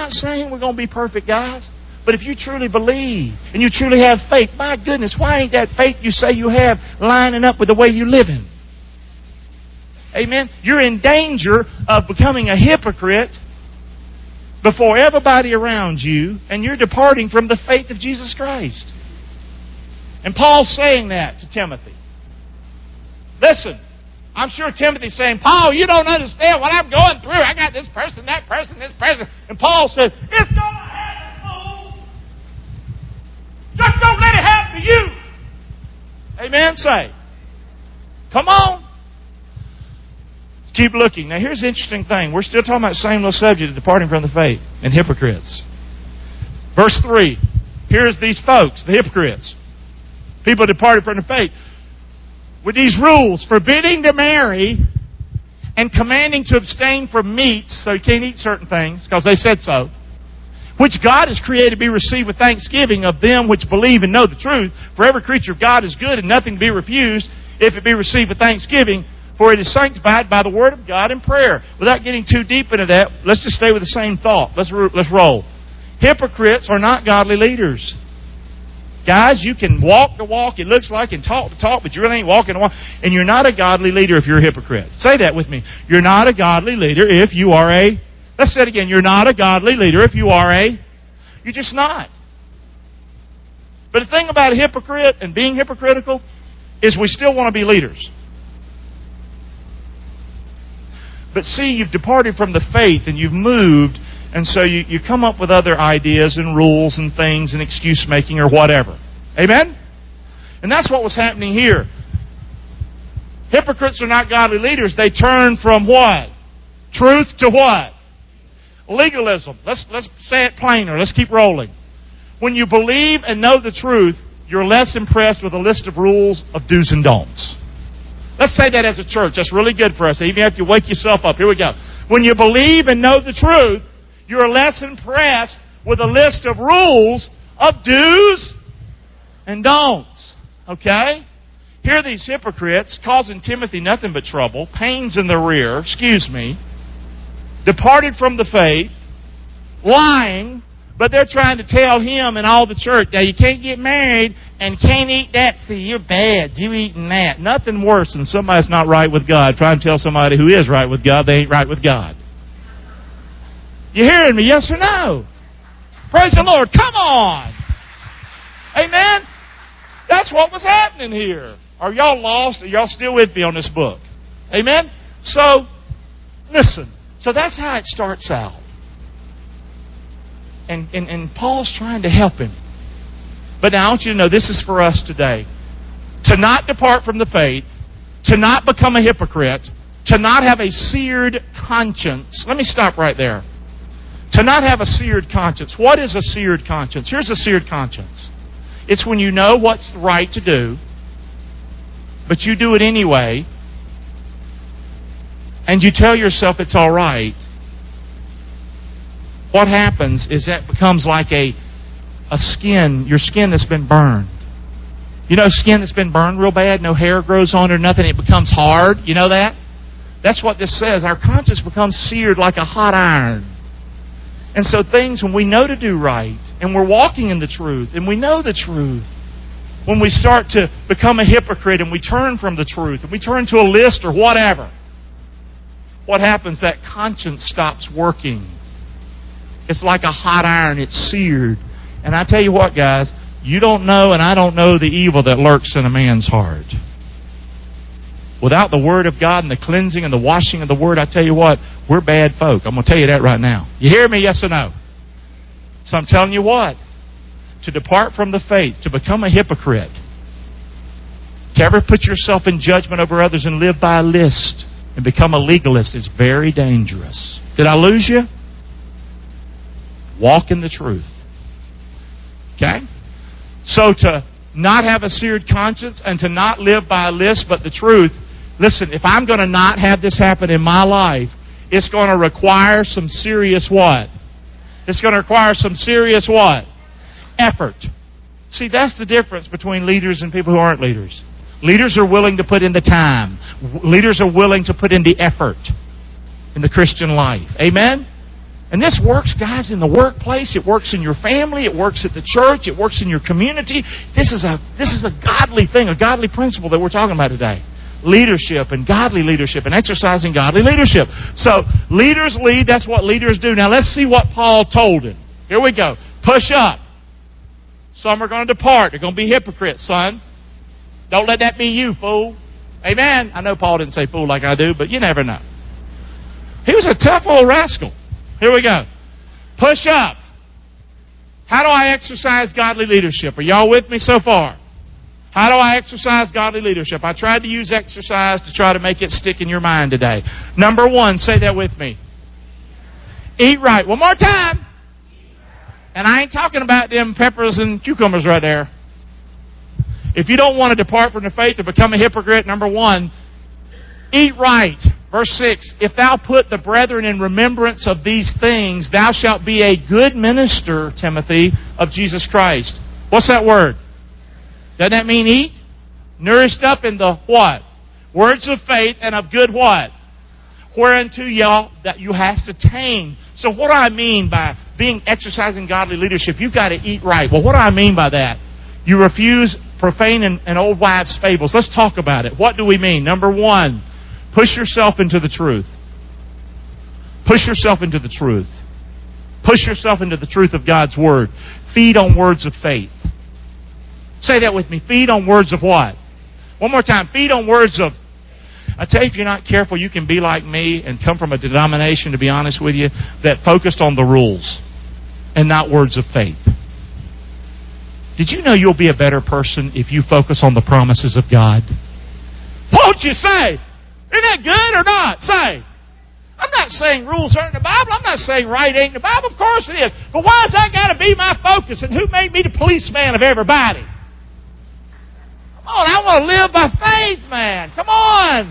not saying we're going to be perfect, guys. But if you truly believe and you truly have faith, my goodness, why ain't that faith you say you have lining up with the way you're living? Amen? You're in danger of becoming a hypocrite before everybody around you, and you're departing from the faith of Jesus Christ. And Paul's saying that to Timothy. Listen, I'm sure Timothy's saying, Paul, you don't understand what I'm going through. I got this person, that person, this person. And Paul said, it's going to happen, fool. Just don't let it happen to you. Amen? Say. Come on. Keep looking. Now here's the interesting thing. We're still talking about the same little subject of departing from the faith and hypocrites. Verse 3. Here's these folks, the hypocrites. People departed from the faith. With these rules, forbidding to marry and commanding to abstain from meats, so you can't eat certain things, because they said so, which God has created to be received with thanksgiving of them which believe and know the truth. For every creature of God is good, and nothing to be refused, if it be received with thanksgiving, for it is sanctified by the word of God and prayer. Without getting too deep into that, let's just stay with the same thought. Let's roll. Hypocrites are not godly leaders. Guys, you can walk the walk, it looks like, and talk the talk, but you really ain't walking the walk. And you're not a godly leader if you're a hypocrite. Say that with me. You're not a godly leader if you are a... Let's say it again. You're not a godly leader if you are a... You're just not. But the thing about a hypocrite and being hypocritical is we still want to be leaders. But see, you've departed from the faith and you've moved, and so you come up with other ideas and rules and things and excuse making or whatever. Amen? And that's what was happening here. Hypocrites are not godly leaders. They turn from what? Truth to what? Legalism. Let's say it plainer. Let's keep rolling. When you believe and know the truth, you're less impressed with a list of rules of do's and don'ts. Let's say that as a church. That's really good for us. Even if you wake yourself up. Here we go. When you believe and know the truth, you're less impressed with a list of rules of do's and don'ts. Okay? Here are these hypocrites causing Timothy nothing but trouble, pains in the rear, departed from the faith, lying, but they're trying to tell him and all the church, now you can't get married and can't eat that. See, you're bad. You eating that. Nothing worse than somebody's not right with God trying to tell somebody who is right with God they ain't right with God. You hearing me? Yes or no? Praise the Lord. Come on. Amen? That's what was happening here. Are y'all lost? Are y'all still with me on this book? Amen? So, listen. So that's how it starts out. And Paul's trying to help him. But now I want you to know this is for us today. To not depart from the faith, to not become a hypocrite, to not have a seared conscience. Let me stop right there. To not have a seared conscience. What is a seared conscience? Here's a seared conscience. It's when you know what's right to do, but you do it anyway, and you tell yourself it's all right. What happens is that becomes like a skin, your skin that's been burned. You know skin that's been burned real bad, no hair grows on it or nothing, it becomes hard. You know that? That's what this says. Our conscience becomes seared like a hot iron. And so things, when we know to do right, and we're walking in the truth, and we know the truth, when we start to become a hypocrite and we turn from the truth, and we turn to a list or whatever, what happens? That conscience stops working. It's like a hot iron. It's seared. And I tell you what, guys, you don't know and I don't know the evil that lurks in a man's heart. Without the Word of God and the cleansing and the washing of the Word, I tell you what, we're bad folk. I'm going to tell you that right now. You hear me, yes or no? So I'm telling you what, to depart from the faith, to become a hypocrite, to ever put yourself in judgment over others and live by a list and become a legalist is very dangerous. Did I lose you? Walk in the truth. Okay? So to not have a seared conscience and to not live by a list but the truth, listen, if I'm going to not have this happen in my life, it's going to require some serious what? It's going to require some serious what? Effort. See, that's the difference between leaders and people who aren't leaders. Leaders are willing to put in the time. Leaders are willing to put in the effort in the Christian life. Amen? And this works, guys, in the workplace. It works in your family. It works at the church. It works in your community. This is a godly thing, a godly principle that we're talking about today. Leadership and godly leadership and exercising godly leadership. So, leaders lead. That's what leaders do. Now, let's see what Paul told him. Here we go. Push up. Some are going to depart. They're going to be hypocrites, son. Don't let that be you, fool. Amen. I know Paul didn't say fool like I do, but you never know. He was a tough old rascal. Here we go. Push up. How do I exercise godly leadership? Are y'all with me so far? How do I exercise godly leadership? I tried to use exercise to try to make it stick in your mind today. Number one, say that with me. Eat right. One more time. And I ain't talking about them peppers and cucumbers right there. If you don't want to depart from the faith or become a hypocrite, number one, eat right. Verse 6, if thou put the brethren in remembrance of these things, thou shalt be a good minister, Timothy, of Jesus Christ. What's that word? Doesn't that mean eat? Nourished up in the what? Words of faith and of good what? Whereunto y'all that you has to attain. So what do I mean by exercising godly leadership? You've got to eat right. Well, what do I mean by that? You refuse profane and old wives' fables. Let's talk about it. What do we mean? Number one, push yourself into the truth. Push yourself into the truth. Push yourself into the truth of God's Word. Feed on words of faith. Say that with me. Feed on words of what? One more time. Feed on words of... I tell you, if you're not careful, you can be like me and come from a denomination, to be honest with you, that focused on the rules and not words of faith. Did you know you'll be a better person if you focus on the promises of God? Won't you say? Isn't that good or not? Say. I'm not saying rules aren't in the Bible. I'm not saying right ain't in the Bible. Of course it is. But why's that got to be my focus? And who made me the policeman of everybody? Come on, I want to live by faith, man. Come on.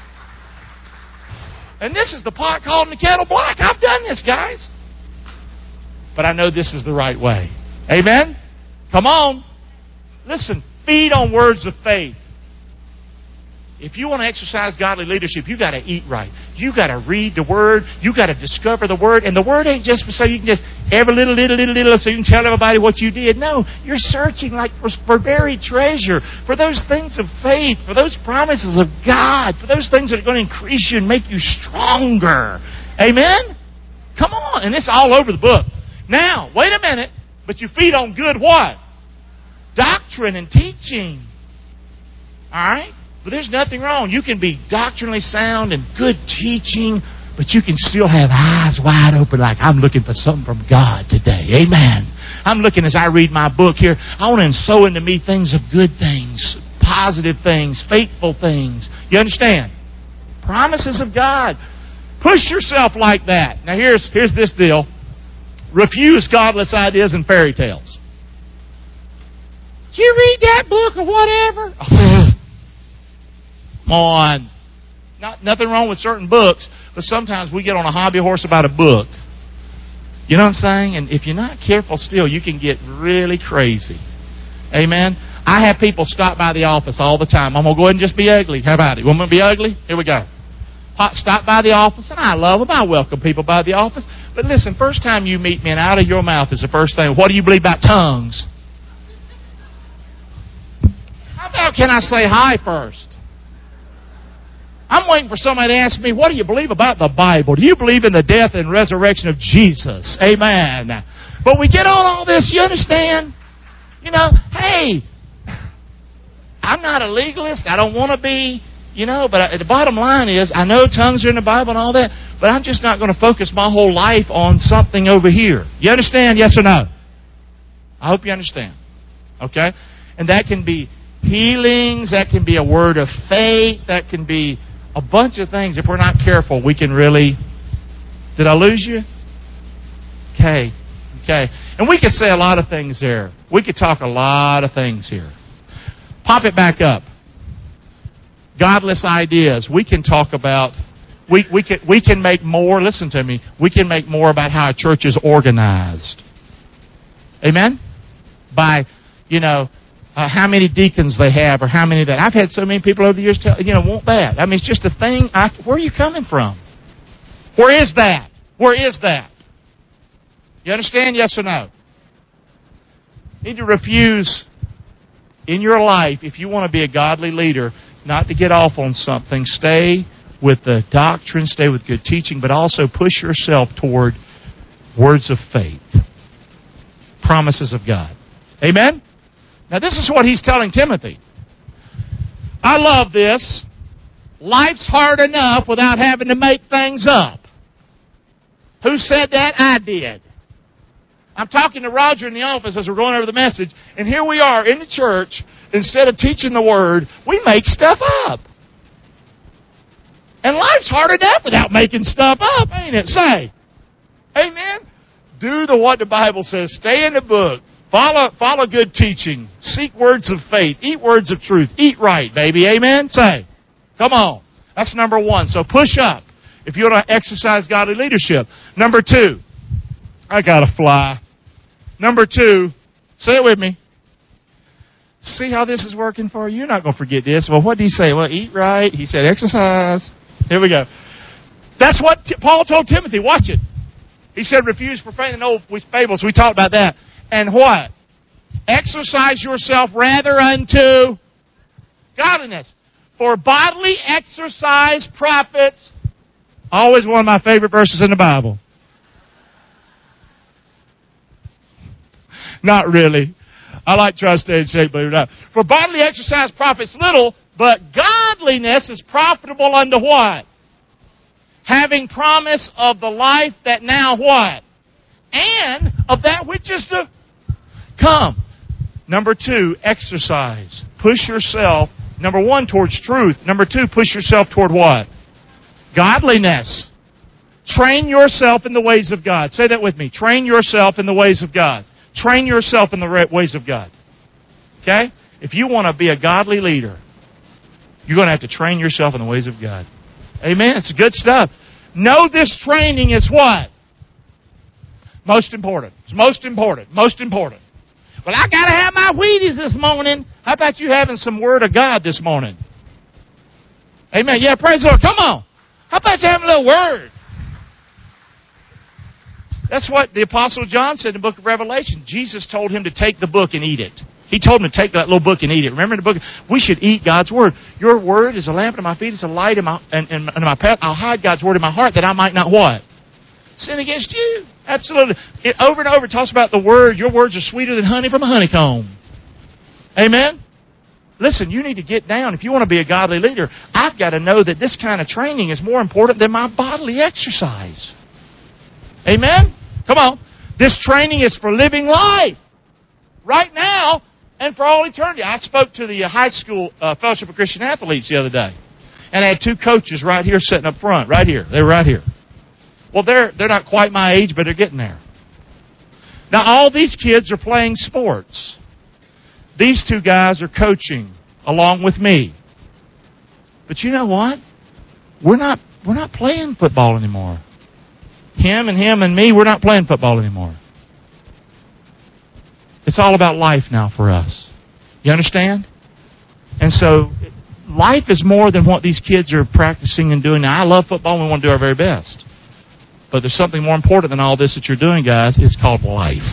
And this is the pot calling the kettle black. I've done this, guys. But I know this is the right way. Amen? Come on. Listen, feed on words of faith. If you want to exercise godly leadership, you've got to eat right. You've got to read the Word. You've got to discover the Word. And the Word ain't just so you can just every little, so you can tell everybody what you did. No, you're searching like for buried treasure, for those things of faith, for those promises of God, for those things that are going to increase you and make you stronger. Amen? Come on. And it's all over the book. Now, wait a minute. But you feed on good what? Doctrine and teaching. All right? But there's nothing wrong. You can be doctrinally sound and good teaching, but you can still have eyes wide open like, I'm looking for something from God today. Amen. I'm looking as I read my book here. I want to sow into me things of good things, positive things, faithful things. You understand? Promises of God. Push yourself like that. Now here's this deal. Refuse godless ideas and fairy tales. Did you read that book or whatever? Come on. Nothing wrong with certain books, but sometimes we get on a hobby horse about a book. You know what I'm saying? And if you're not careful still, you can get really crazy. Amen? I have people stop by the office all the time. I'm going to go ahead and just be ugly. How about it? You want me to be ugly? Here we go. Stop by the office, and I love them. I welcome people by the office. But listen, first time you meet me, and out of your mouth is the first thing, what do you believe about tongues? How about can I say hi first? I'm waiting for somebody to ask me, what do you believe about the Bible? Do you believe in the death and resurrection of Jesus? Amen. But we get on all this, you understand? You know, hey, I'm not a legalist. I don't want to be. You know, but the bottom line is, I know tongues are in the Bible and all that, but I'm just not going to focus my whole life on something over here. You understand? Yes or no? I hope you understand. Okay? And that can be healings, that can be a word of faith, that can be a bunch of things. If we're not careful, we can really... Did I lose you? Okay. Okay. And we could say a lot of things there. We could talk a lot of things here. Pop it back up. Godless ideas. We can talk about, we can make more, listen to me, we can make more about how a church is organized. Amen? By, how many deacons they have or how many that. I've had so many people over the years tell, want that. I mean, it's just a thing. Where are you coming from? Where is that? Where is that? You understand? Yes or no? You need to refuse in your life, if you want to be a godly leader, not to get off on something. Stay with the doctrine, stay with good teaching, but also push yourself toward words of faith, promises of God. Amen? Now this is what he's telling Timothy. I love this. Life's hard enough without having to make things up. Who said that? I did. I'm talking to Roger in the office as we're going over the message, and here we are in the church. Instead of teaching the Word, we make stuff up. And life's hard enough without making stuff up, ain't it? Say. Amen? Do what the Bible says. Stay in the book. Follow good teaching. Seek words of faith. Eat words of truth. Eat right, baby. Amen? Say. Come on. That's number one. So push up if you want to exercise godly leadership. Number two. I got to fly. Number two. Say it with me. See how this is working for you? You're not going to forget this. Well, what did he say? Well, eat right. He said exercise. Here we go. That's what Paul told Timothy. Watch it. He said refuse profane and old fables. We talked about that. And what? Exercise yourself rather unto godliness. For bodily exercise profits. Always one of my favorite verses in the Bible. Not really. I like trying to stay in shape, believe it or not. For bodily exercise profits little, but godliness is profitable unto what? Having promise of the life that now what? And of that which is to come. Number two, exercise. Push yourself, number one, towards truth. Number two, push yourself toward what? Godliness. Train yourself in the ways of God. Say that with me. Train yourself in the ways of God. Train yourself in the ways of God. Okay? If you want to be a godly leader, you're going to have to train yourself in the ways of God. Amen? It's good stuff. Know this training is what? Most important. It's most important. Most important. Well, I got to have my Wheaties this morning. How about you having some Word of God this morning? Amen. Yeah, praise the Lord. Come on. How about you having a little Word? That's what the Apostle John said in the book of Revelation. Jesus told him to take the book and eat it. He told him to take that little book and eat it. Remember the book? We should eat God's Word. Your Word is a lamp to my feet. It's a light in my path. I'll hide God's Word in my heart that I might not what? Sin against you. Absolutely. It over and over talks about the Word. Your words are sweeter than honey from a honeycomb. Amen? Listen, you need to get down. If you want to be a godly leader, I've got to know that this kind of training is more important than my bodily exercise. Amen? Come on. This training is for living life. Right now and for all eternity. I spoke to the high school Fellowship of Christian Athletes the other day. And I had two coaches right here sitting up front. Right here. They were right here. Well, they're not quite my age, but they're getting there. Now, all these kids are playing sports. These two guys are coaching along with me. But you know what? We're not playing football anymore. Him and me, we're not playing football anymore. It's all about life now for us. You understand? And so, life is more than what these kids are practicing and doing. Now, I love football and we want to do our very best. But there's something more important than all this that you're doing, guys. It's called life.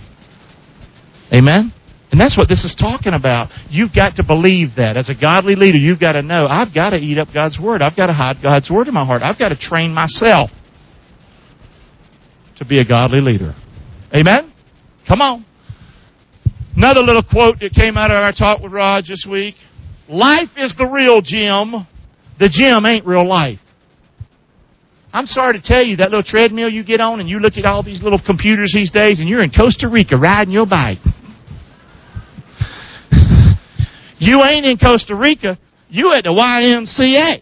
Amen? And that's what this is talking about. You've got to believe that. As a godly leader, you've got to know, I've got to eat up God's Word. I've got to hide God's Word in my heart. I've got to train myself to be a godly leader. Amen? Come on. Another little quote that came out of our talk with Raj this week. Life is the real gym. The gym ain't real life. I'm sorry to tell you, that little treadmill you get on and you look at all these little computers these days and you're in Costa Rica riding your bike. You ain't in Costa Rica. You at the YMCA.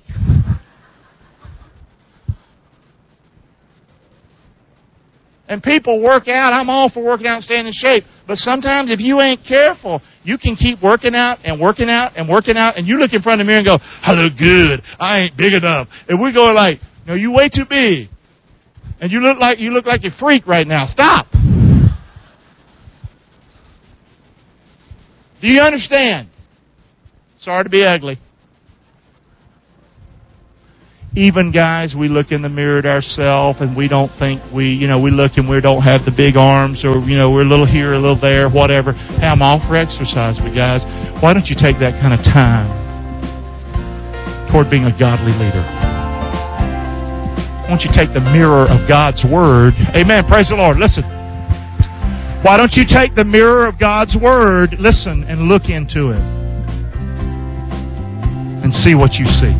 And people work out. I'm all for working out and staying in shape. But sometimes if you ain't careful, you can keep working out and working out and working out. And you look in front of the mirror and go, I look good. I ain't big enough. And we go like, no, you way too big. And you look like a freak right now. Stop. Do you understand? Sorry to be ugly. Even guys, we look in the mirror at ourselves and we don't think we look and we don't have the big arms, or, we're a little here, a little there, whatever. Hey, I'm all for exercise, but guys, why don't you take that kind of time toward being a godly leader? Why don't you take the mirror of God's Word? Amen. Praise the Lord. Listen. Why don't you take the mirror of God's Word, listen, and look into it and see what you see.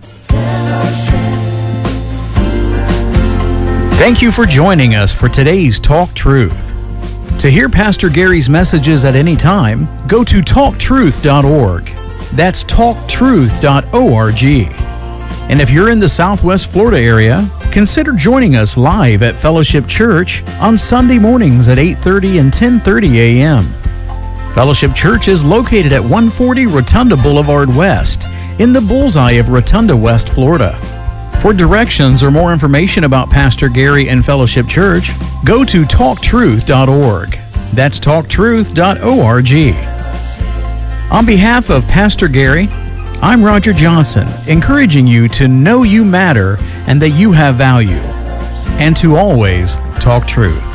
Thank you for joining us for today's Talk Truth. To hear Pastor Gary's messages at any time, go to talktruth.org. That's talktruth.org. And if you're in the Southwest Florida area, consider joining us live at Fellowship Church on Sunday mornings at 8:30 and 10:30 a.m. Fellowship Church is located at 140 Rotunda Boulevard West in the bullseye of Rotunda, West Florida. For directions or more information about Pastor Gary and Fellowship Church, go to talktruth.org. That's talktruth.org. On behalf of Pastor Gary, I'm Roger Johnson, encouraging you to know you matter and that you have value, and to always talk truth.